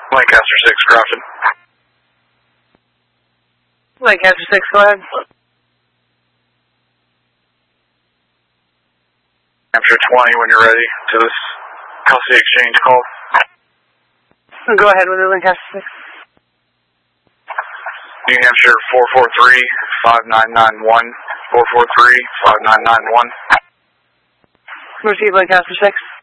Lancaster 6, Grafton. Lancaster 6, go ahead. Hampshire 20 when you're ready to this custody exchange call. Go ahead with the Lancaster 6. New Hampshire 443-5991. 443-5991. Receive Lancaster 6.